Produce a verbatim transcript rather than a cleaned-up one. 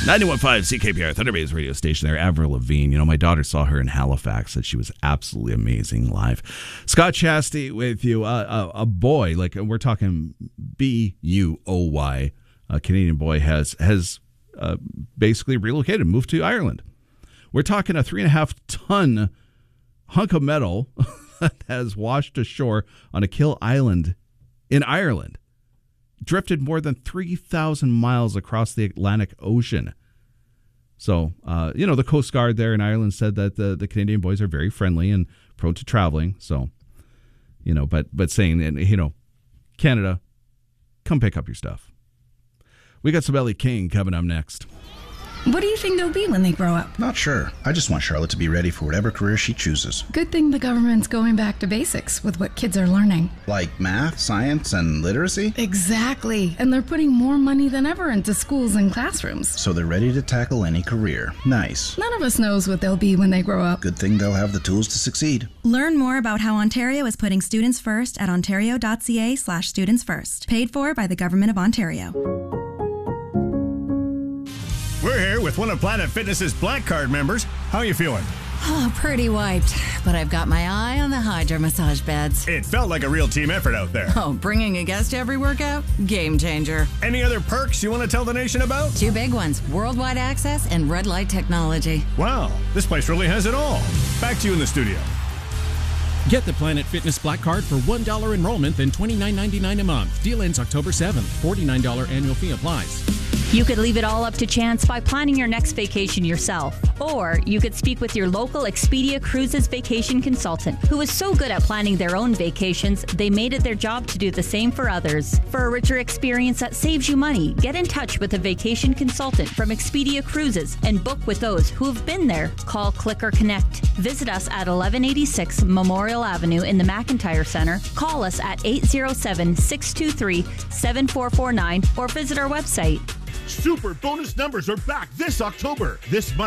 ninety-one point five C K P R, Thunder Bay's radio station there. Avril Lavigne. You know, my daughter saw her in Halifax, and she was absolutely amazing live. Scott Chastity with you. Uh, a, a boy, like we're talking B U O Y, a Canadian boy has has uh, basically relocated, moved to Ireland. We're talking a three and a half ton hunk of metal that has washed ashore on a Kill Island in Ireland. Drifted more than three thousand miles across the Atlantic Ocean. So, uh, you know, the Coast Guard there in Ireland said that the, the Canadian boys are very friendly and prone to traveling. So, you know, but but saying, you know, Canada, come pick up your stuff. We got some Ellie King coming up next. What do you think they'll be when they grow up? Not sure. I just want Charlotte to be ready for whatever career she chooses. Good thing the government's going back to basics with what kids are learning. Like math, science, and literacy? Exactly. And they're putting more money than ever into schools and classrooms. So they're ready to tackle any career. Nice. None of us knows what they'll be when they grow up. Good thing they'll have the tools to succeed. Learn more about how Ontario is putting students first at ontario.ca slash students first. Paid for by the Government of Ontario. We're here with one of Planet Fitness's Black Card members. How are you feeling? Oh, pretty wiped, but I've got my eye on the Hydra massage beds. It felt like a real team effort out there. Oh, bringing a guest to every workout? Game changer. Any other perks you want to tell the nation about? Two big ones, worldwide access and red light technology. Wow, this place really has it all. Back to you in the studio. Get the Planet Fitness Black Card for one dollar enrollment and twenty-nine ninety-nine a month. Deal ends October seventh. forty-nine dollars annual fee applies. You could leave it all up to chance by planning your next vacation yourself. Or you could speak with your local Expedia Cruises vacation consultant, who is so good at planning their own vacations, they made it their job to do the same for others. For a richer experience that saves you money, get in touch with a vacation consultant from Expedia Cruises and book with those who have been there. Call, click, or connect. Visit us at eleven eighty-six Memorial Avenue in the McIntyre Center. Call us at eight zero seven, six two three, seven four four nine or visit our website. Super bonus numbers are back this October. This month.